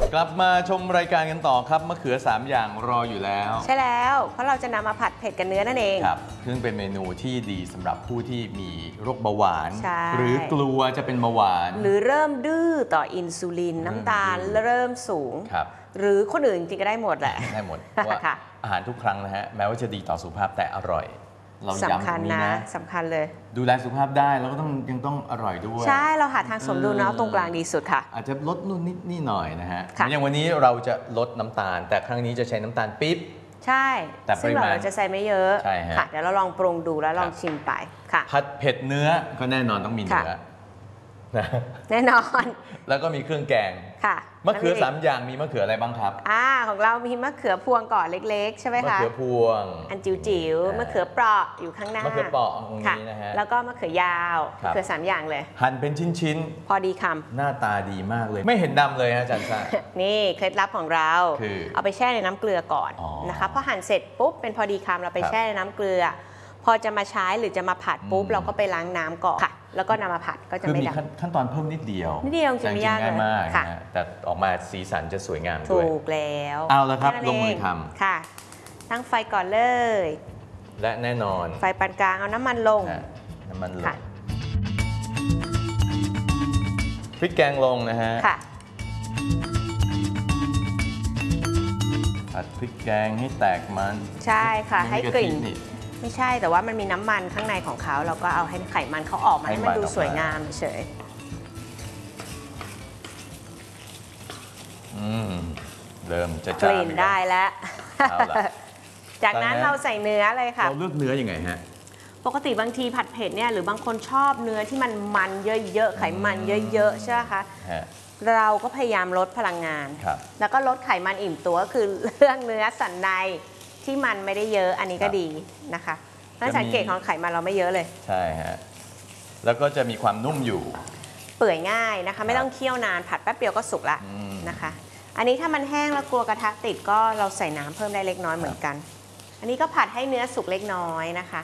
กลับมาชมรายการกันต่อครับมะเขือ3อย่างรออยู่แล้วใช่แล้วเพราะเราจะนำมาผัดเผ็ดกับเนื้อนั่นเองครับซึ่งเป็นเมนูที่ดีสำหรับผู้ที่มีโรคเบาหวานหรือกลัวจะเป็นเบาหวานหรือเริ่มดื้อต่ออินซูลินน้ำตาลเริ่มสูงหรือคนอื่นจริงก็ได้หมดแหละได้หมดว่าอาหารทุกครั้งนะฮะแม้ว่าจะดีต่อสุขภาพแต่อร่อยเราย้ำตรงนี้นะสำคัญเลยดูแลสุขภาพได้แล้วก็ยังต้องอร่อยด้วยใช่เราหาทางสมดุลเนาะตรงกลางดีสุดค่ะอาจจะลดนู่นนี่หน่อยนะฮะอย่างวันนี้เราจะลดน้ำตาลแต่ครั้งนี้จะใช้น้ำตาลปี๊บใช่แต่ซึ่งเราจะใส่ไม่เยอะค่ะเดี๋ยวเราลองปรุงดูแล้วลองชิมไปค่ะผัดเผ็ดเนื้อก็แน่นอนต้องมีเนื้อแน่นอนแล้วก็มีเครื่องแกงค่ะมะเขือ3อย่างมีมะเขืออะไรบ้างครับของเรามีมะเขือพวงก่อนเล็กๆใช่ไหมคะมะเขือพวงอันจิ๋วๆมะเขือเปราะอยู่ข้างหน้ามะเขือเปราะตรงนี้นะฮะแล้วก็มะเขือยาวมะเขือ3อย่างเลยหั่นเป็นชิ้นๆพอดีคำหน้าตาดีมากเลยไม่เห็นดำเลยฮะอาจารย์ซ่านี่เคล็ดลับของเราเอาไปแช่ในน้ำเกลือก่อนนะคะพอหั่นเสร็จปุ๊บเป็นพอดีคำเราไปแช่ในน้ำเกลือพอจะมาใช้หรือจะมาผัดปุ๊บเราก็ไปล้างน้ำก่อนค่ะแล้วก็นำมาผัดก็จะไม่ดำขั้นตอนเพิ่มนิดเดียวจริงไม่ยากเลยค่ะแต่ออกมาสีสันจะสวยงามด้วยถูกแล้วเอาละครับลงมือทำค่ะตั้งไฟก่อนเลยและแน่นอนไฟปานกลางเอาน้ำมันลงน้ำมันลงพริกแกงลงนะฮะค่ะผัดพริกแกงให้แตกมันใช่ค่ะให้กลิ่นไม่ใช่แต่ว่ามันมีน้ำมันข้างในของเขาเราก็เอาให้ไขมันเขาออกมาให้มันดูสวยงามเฉยเริ่มจะกลิ่นได้แล้วจากนั้นเราใส่เนื้อเลยค่ะเราเลือกเนื้อยังไงฮะปกติบางทีผัดเผ็ดเนี่ยหรือบางคนชอบเนื้อที่มันเยอะๆไขมันเยอะๆใช่ไหมคะเราก็พยายามลดพลังงานแล้วก็ลดไขมันอิ่มตัวก็คือเรื่องเนื้อสันในที่มันไม่ได้เยอะอันนี้ก็ดีนะคะถ้าสังเกตของไขมันเราไม่เยอะเลยใช่ฮะแล้วก็จะมีความนุ่มอยู่เปื่อยง่ายนะคะไม่ต้องเคี่ยวนานผัดแป๊บเดียวก็สุกละนะคะอันนี้ถ้ามันแห้งแล้วกลัวกระทะติดก็เราใส่น้ำเพิ่มได้เล็กน้อยเหมือนกันอันนี้ก็ผัดให้เนื้อสุกเล็กน้อยนะคะ